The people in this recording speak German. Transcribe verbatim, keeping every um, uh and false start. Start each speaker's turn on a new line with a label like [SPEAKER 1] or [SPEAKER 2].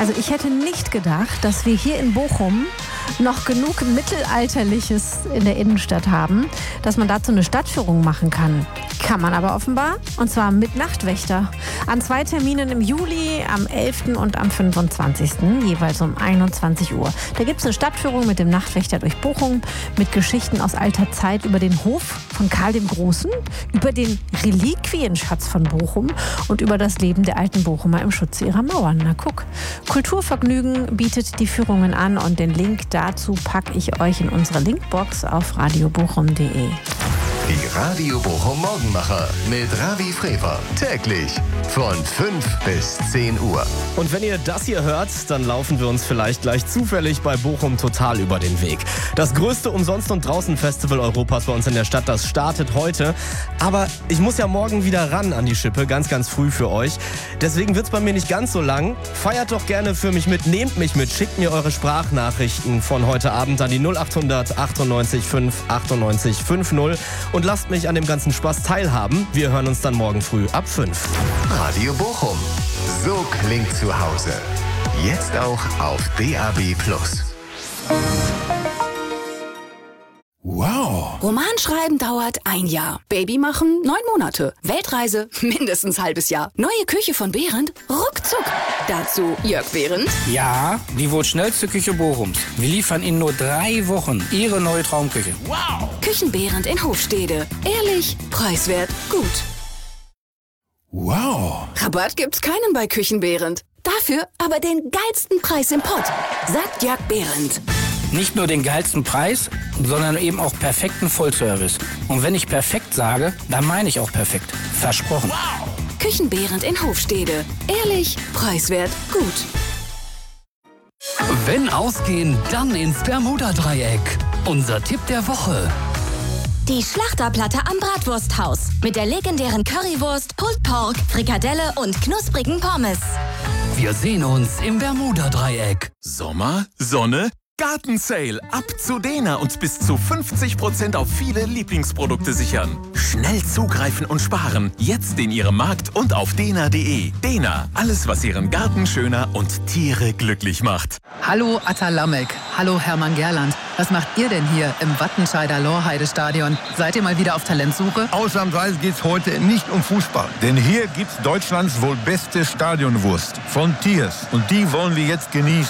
[SPEAKER 1] Also ich hätte nicht gedacht, dass wir hier in Bochum noch genug Mittelalterliches in der Innenstadt haben, dass man dazu eine Stadtführung machen kann. Kann man aber offenbar, und zwar mit Nachtwächter. An zwei Terminen im Juli, am elften und am fünfundzwanzigsten jeweils um einundzwanzig Uhr. Da gibt es eine Stadtführung mit dem Nachtwächter durch Bochum, mit Geschichten aus alter Zeit über den Hof von Karl dem Großen, über den Reliquienschatz von Bochum und über das Leben der alten Bochumer im Schutze ihrer Mauern. Na guck, Kulturvergnügen bietet die Führungen an und den Link dazu packe ich euch in unsere Linkbox auf radio bochum punkt de.
[SPEAKER 2] Die Radio Bochum Morgenmacher mit Ravi Frewer. Täglich von fünf bis zehn Uhr.
[SPEAKER 3] Und wenn ihr das hier hört, dann laufen wir uns vielleicht gleich zufällig bei Bochum total über den Weg. Das größte Umsonst- und Draußen-Festival Europas bei uns in der Stadt, das startet heute. Aber ich muss ja morgen wieder ran an die Schippe, ganz, ganz früh für euch. Deswegen wird's bei mir nicht ganz so lang. Feiert doch gerne für mich mit, nehmt mich mit, schickt mir eure Sprachnachrichten von heute Abend an die null acht hundert achtundneunzig fünf achtundneunzig fünfzig und lasst mich an dem ganzen Spaß teilhaben. Wir hören uns dann morgen früh ab fünf.
[SPEAKER 2] Radio Bochum. So klingt zu Hause. Jetzt auch auf D A B plus.
[SPEAKER 4] Wow. Romanschreiben dauert ein Jahr. Baby machen neun Monate. Weltreise mindestens halbes Jahr. Neue Küche von Behrendt? Ruckzuck. Dazu Jörg Behrendt.
[SPEAKER 5] Ja, die wohl schnellste Küche Bochums. Wir liefern in nur drei Wochen Ihre neue Traumküche.
[SPEAKER 4] Wow. Küchen Behrendt in Hofstede. Ehrlich, preiswert, gut.
[SPEAKER 5] Wow.
[SPEAKER 4] Rabatt gibt's keinen bei Küchen Behrendt. Dafür aber den geilsten Preis im Pott, sagt Jörg Behrendt.
[SPEAKER 5] Nicht nur den geilsten Preis, sondern eben auch perfekten Vollservice. Und wenn ich perfekt sage, dann meine ich auch perfekt. Versprochen.
[SPEAKER 4] Wow. Küchen Behrendt in Hofstede. Ehrlich, preiswert, gut.
[SPEAKER 6] Wenn ausgehen, dann ins Bermuda-Dreieck. Unser Tipp der Woche.
[SPEAKER 7] Die Schlachterplatte am Bratwursthaus mit der legendären Currywurst, Pulled Pork, Frikadelle und knusprigen Pommes.
[SPEAKER 6] Wir sehen uns im Bermuda-Dreieck.
[SPEAKER 8] Sommer, Sonne, Gartensale. Ab zu Dena und bis zu fünfzig Prozent auf viele Lieblingsprodukte sichern. Schnell zugreifen und sparen. Jetzt in Ihrem Markt und auf dena punkt de. Dena, alles was Ihren Garten schöner und Tiere glücklich macht.
[SPEAKER 9] Hallo Atta Lamek. Hallo Hermann Gerland. Was macht ihr denn hier im Wattenscheider Lorheide-Stadion? Seid ihr mal wieder auf Talentsuche?
[SPEAKER 10] Ausnahmsweise geht's heute nicht um Fußball. Denn hier gibt's Deutschlands wohl beste Stadionwurst von Tiers. Und die wollen wir jetzt genießen.